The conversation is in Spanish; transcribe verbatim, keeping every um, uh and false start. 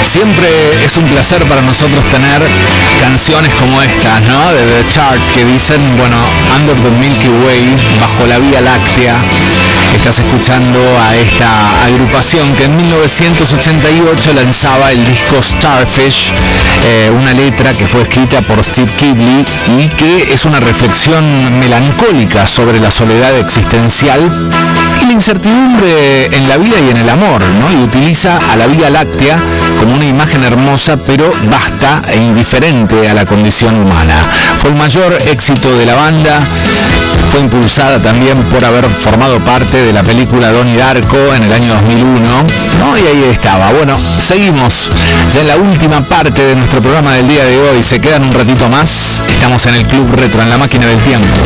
Siempre es un placer para nosotros tener canciones como estas, ¿no? De The Charts, que dicen, bueno, Under the Milky Way, bajo la Vía Láctea. Estás escuchando a esta agrupación que en mil novecientos ochenta y ocho lanzaba el disco Starfish, eh, una letra que fue escrita por Steve Kibble y que es una reflexión melancólica sobre la soledad existencial y la incertidumbre en la vida y en el amor, ¿no? Y utiliza a la Vía Láctea como una imagen hermosa, pero vasta e indiferente a la condición humana. Fue el mayor éxito de la banda, fue impulsada también por haber formado parte de la película Donnie Darko en el año dos mil uno, ¿no? Y ahí estaba. Bueno, seguimos ya en la última parte de nuestro programa del día de hoy. Se quedan un ratito más. Estamos en el Club Retro, en la máquina del tiempo.